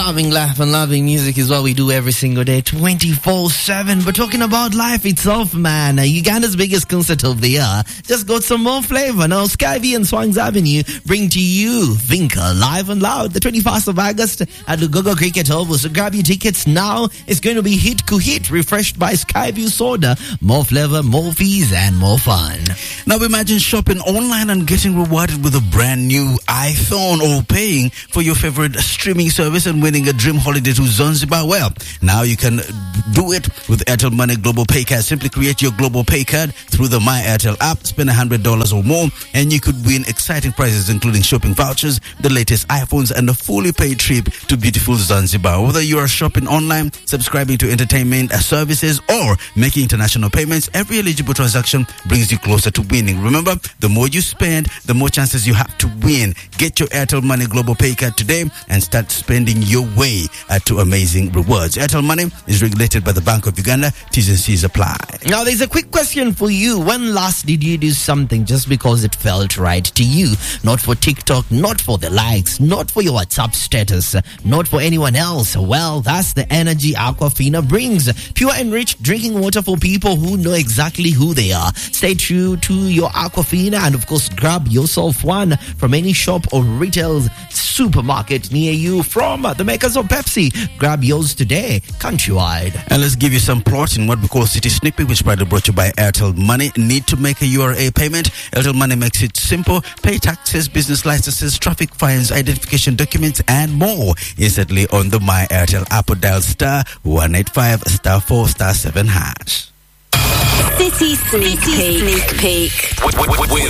Loving life and loving music is what we do every single day, 24/7. But talking about life itself, man, Uganda's biggest concert of the year just got some more flavor. Now, Skyview and Swans Avenue bring to you Vinca live and loud the 21st of August at the Gogo Cricket Oval. So grab your tickets now. It's going to be hit to hit, refreshed by Skyview soda. More flavor, more fees, and more fun. Now imagine shopping online and getting rewarded with a brand new iPhone, or paying for your favorite streaming service and winning a dream holiday to Zanzibar. Well, now you can do it with Airtel Money Global Pay Card. Simply create your Global Pay Card through the My Airtel app, spend $100 or more, and you could win exciting prizes including shopping vouchers, the latest iPhones, and a fully paid trip to beautiful Zanzibar. Whether you are shopping online, subscribing to entertainment services, or making international payments, every eligible transaction brings you closer to winning. Remember, the more you spend, the more chances you have to win. Get your Airtel Money Global Pay Card today and start spending your way to amazing rewards. Airtel Money is regulated by the Bank of Uganda. T's and C's apply. Now, there's a quick question for you. When last did you do something just because it felt right to you? Not for TikTok, not for the likes, not for your WhatsApp status, not for anyone else. Well, that's the energy Aquafina brings. Pure enriched drinking water for people who know exactly who they are. Stay true to your Aquafina and, of course, grab yourself one from any shop or retail supermarket near you from the makers of Pepsi. Grab yours today, countrywide. And let's give you some plots in what we call City Snippet, which is proudly brought to you by Airtel Money. Need to make a URA payment? Airtel Money makes it simple. Pay taxes, business licenses, traffic fines, identification documents, and more instantly on the My Airtel app. Dial *185 *4 *7#. City Sneak Peek.